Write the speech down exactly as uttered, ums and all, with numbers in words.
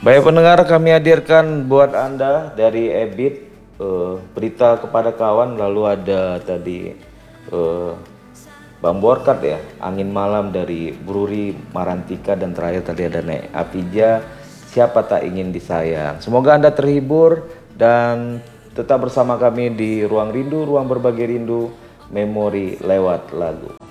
Baik pendengar, kami hadirkan buat Anda dari Ebit eh, berita kepada kawan, lalu ada tadi eh, Bang Borkat ya, Angin Malam dari Bruri Marantika, dan terakhir tadi ada Nek Apija, Siapa Tak Ingin Disayang. Semoga Anda terhibur dan tetap bersama kami di Ruang Rindu, Ruang Berbagi Rindu, Memori lewat lagu.